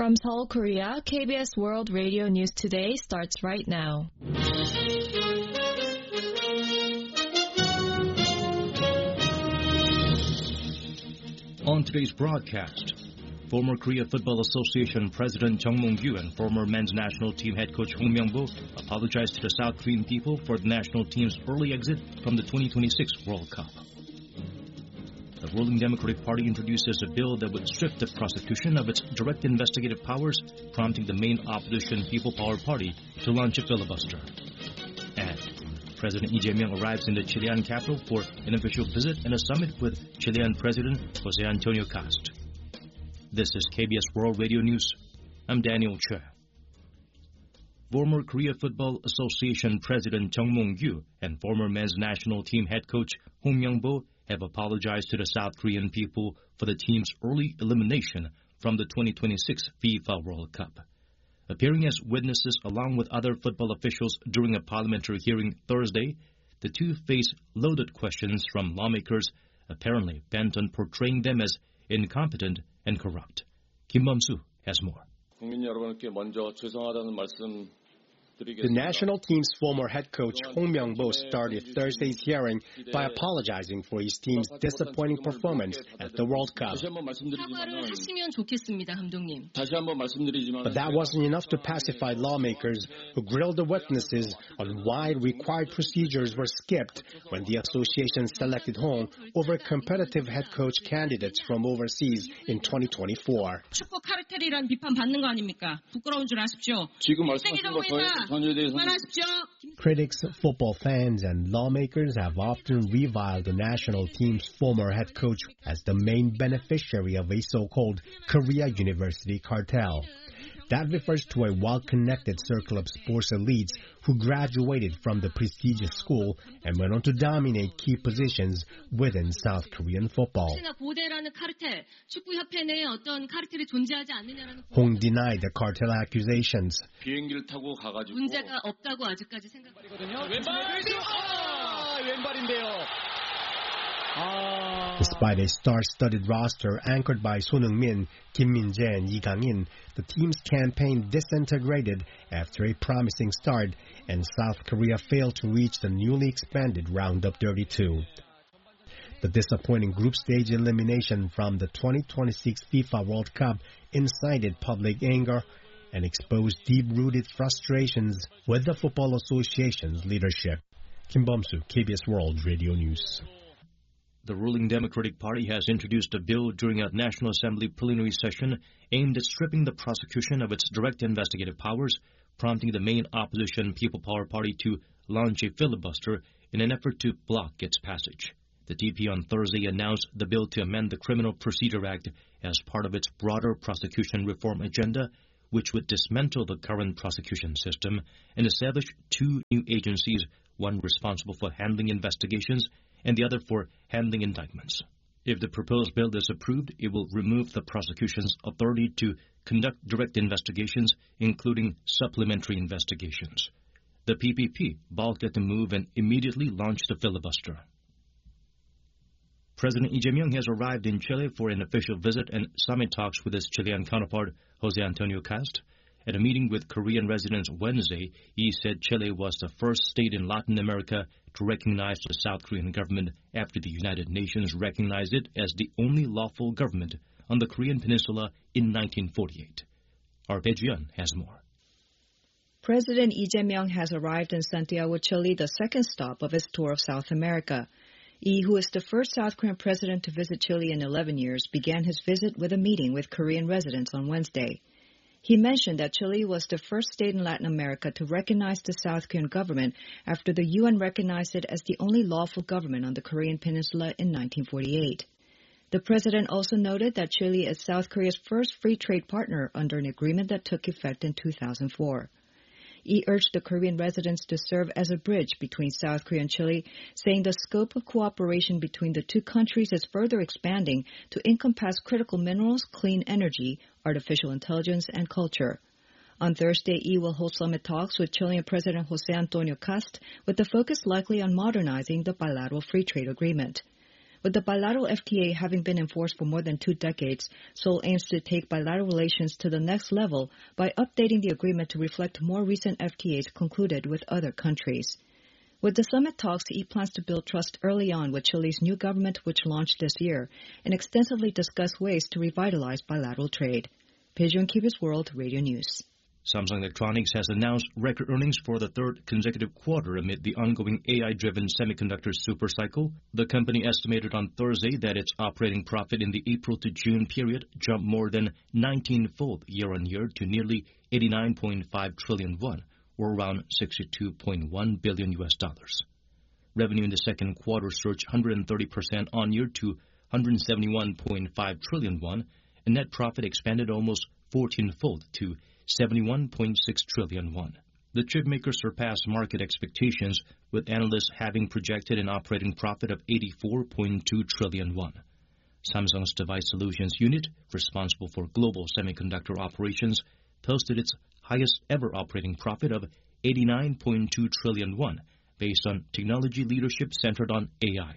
From Seoul, Korea, KBS World Radio News Today starts right now. On today's broadcast, former Korea Football Association President Jung Mong-gyu and former men's national team head coach Hong Myung-bo apologized to the South Korean people for the national team's early exit from the 2026 World Cup. The ruling Democratic Party introduces a bill that would strip the prosecution of its direct investigative powers, prompting the main opposition People Power Party to launch a filibuster. And President Lee Jae-myung arrives in the Chilean capital for an official visit and a summit with Chilean President Jose Antonio Cast. This is KBS World Radio News. I'm Daniel Che. Former Korea Football Association President Jung Mong-gyu and former men's national team head coach Hong Myung-bo have apologized to the South Korean people for the team's early elimination from the 2026 FIFA World Cup. Appearing as witnesses along with other football officials during a parliamentary hearing Thursday, the two face loaded questions from lawmakers apparently bent on portraying them as incompetent and corrupt. Kim Bum-soo has more. 국민 여러분께 먼저 죄송하다는 말씀 The national team's former head coach Hong Myung-bo started Thursday's hearing by apologizing for his team's disappointing performance at the World Cup. 사과를 하시면 좋겠습니다, 감독님. But that wasn't enough to pacify lawmakers who grilled the witnesses on why required procedures were skipped when the association selected Hong over competitive head coach candidates from overseas in 2024. 축구 카르텔이란 비판 받는 거 아닙니까? 부끄러운 줄 아십시오. 지금 말씀하신 것 Critics, football fans, and lawmakers have often reviled the national team's former head coach as the main beneficiary of a so-called Korea University cartel. That refers to a well-connected circle of sports elites who graduated from the prestigious school and went on to dominate key positions within South Korean football. Hong denied the cartel accusations. 비행기를 타고 가가지고 문제가 없다고 아직까지 생각합니다. 왼발인데요. Despite a star-studded roster anchored by Son Heung-min, Kim Min-jae, and Lee Kang-in, the team's campaign disintegrated after a promising start, and South Korea failed to reach the newly expanded round of 32. The disappointing group stage elimination from the 2026 FIFA World Cup incited public anger and exposed deep-rooted frustrations with the Football Association's leadership. Kim Bum-soo, KBS World Radio News. The ruling Democratic Party has introduced a bill during a National Assembly plenary session aimed at stripping the prosecution of its direct investigative powers, prompting the main opposition People Power Party to launch a filibuster in an effort to block its passage. The DP on Thursday announced the bill to amend the Criminal Procedure Act as part of its broader prosecution reform agenda, which would dismantle the current prosecution system and establish two new agencies, one responsible for handling investigations and the other for handling indictments. If the proposed bill is approved, it will remove the prosecution's authority to conduct direct investigations, including supplementary investigations. The PPP balked at the move and immediately launched a filibuster. President Lee Jae-myung has arrived in Chile for an official visit and summit talks with his Chilean counterpart, Jose Antonio Cast. At a meeting with Korean residents Wednesday, he said Chile was the first state in Latin America to recognize the South Korean government after the United Nations recognized it as the only lawful government on the Korean peninsula in 1948. Our Bae-jeon has more. President Lee Jae-myung has arrived in Santiago, Chile, the second stop of his tour of South America. Lee, who is the first South Korean president to visit Chile in 11 years, began his visit with a meeting with Korean residents on Wednesday. He mentioned that Chile was the first state in Latin America to recognize the South Korean government after the UN recognized it as the only lawful government on the Korean peninsula in 1948. The president also noted that Chile is South Korea's first free trade partner under an agreement that took effect in 2004. He urged the Korean residents to serve as a bridge between South Korea and Chile, saying the scope of cooperation between the two countries is further expanding to encompass critical minerals, clean energy, artificial intelligence, and culture. On Thursday, Lee will hold summit talks with Chilean President Jose Antonio Cast, with the focus likely on modernizing the bilateral free trade agreement. With the bilateral FTA having been enforced for more than 2 decades, Seoul aims to take bilateral relations to the next level by updating the agreement to reflect more recent FTAs concluded with other countries. With the summit talks, he plans to build trust early on with Chile's new government, which launched this year, and extensively discuss ways to revitalize bilateral trade. Pejun KBS World Radio News. Samsung Electronics has announced record earnings for the third consecutive quarter amid the ongoing AI-driven semiconductor supercycle. The company estimated on Thursday that its operating profit in the April to June period jumped more than 19-fold year-on-year to nearly 89.5 trillion won, or around $62.1 billion. Revenue in the second quarter surged 130% on-year to 171.5 trillion won, and net profit expanded almost 14-fold to 71.6 trillion won. The chipmaker surpassed market expectations, with analysts having projected an operating profit of 84.2 trillion won. Samsung's Device Solutions unit, responsible for global semiconductor operations, posted its highest ever operating profit of 89.2 trillion won, based on technology leadership centered on AI.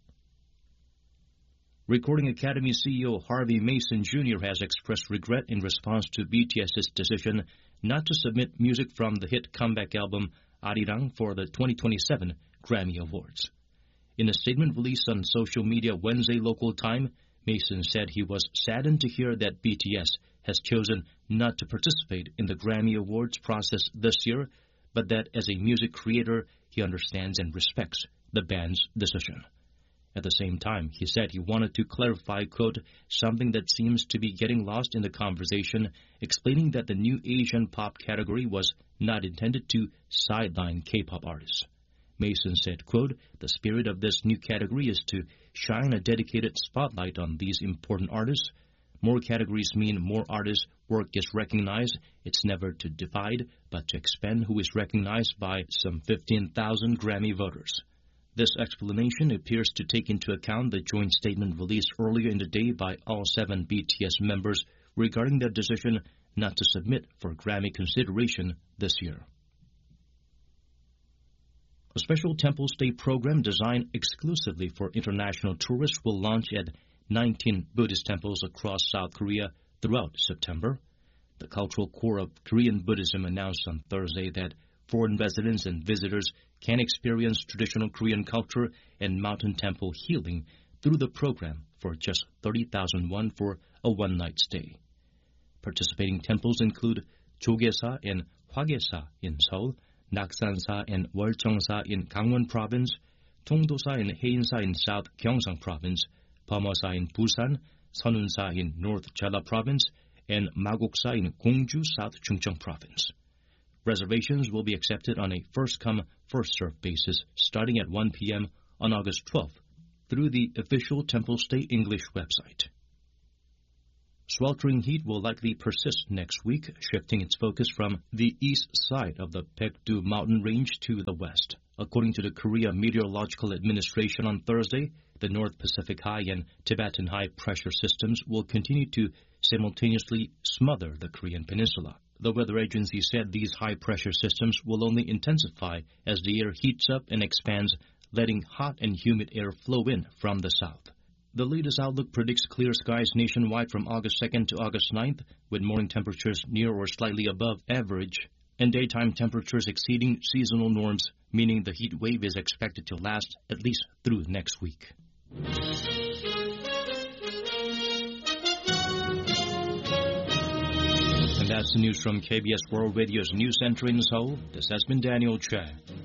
Recording Academy CEO Harvey Mason Jr. has expressed regret in response to BTS's decision not to submit music from the hit comeback album Arirang for the 2027 Grammy Awards. In a statement released on social media Wednesday local time, Mason said he was saddened to hear that BTS has chosen not to participate in the Grammy Awards process this year, but that as a music creator, he understands and respects the band's decision. At the same time, he said he wanted to clarify, quote, something that seems to be getting lost in the conversation, explaining that the new Asian pop category was not intended to sideline K-pop artists. Mason said, quote, the spirit of this new category is to shine a dedicated spotlight on these important artists. More categories mean more artists' work is recognized. It's never to divide, but to expand who is recognized by some 15,000 Grammy voters. This explanation appears to take into account the joint statement released earlier in the day by all 7 BTS members regarding their decision not to submit for Grammy consideration this year. A special temple stay program designed exclusively for international tourists will launch at 19 Buddhist temples across South Korea throughout September. The cultural core of Korean Buddhism announced on Thursday that foreign residents and visitors can experience traditional Korean culture and mountain temple healing through the program for just 30,000 won for a one-night stay. Participating temples include Jogesa and Hwagesa in Seoul, Naksansa and Walcheongsa in Gangwon Province, Tongdosa and Haeinsa in South Gyeongsang Province, Pomosa in Busan, Seonunsa in North Jeolla Province, and Magoksa in Gongju, South Chungcheong Province. Reservations will be accepted on a first-come, first-served basis starting at 1 p.m. on August 12th through the official Temple Stay English website. Sweltering heat will likely persist next week, shifting its focus from the east side of the Paekdu mountain range to the west. According to the Korea Meteorological Administration on Thursday, the North Pacific High and Tibetan High pressure systems will continue to simultaneously smother the Korean peninsula. The weather agency said these high-pressure systems will only intensify as the air heats up and expands, letting hot and humid air flow in from the south. The latest outlook predicts clear skies nationwide from August 2nd to August 9th, with morning temperatures near or slightly above average, and daytime temperatures exceeding seasonal norms, meaning the heat wave is expected to last at least through next week. And that's the news from KBS World Radio's News Center in Seoul. This has been Daniel Choi.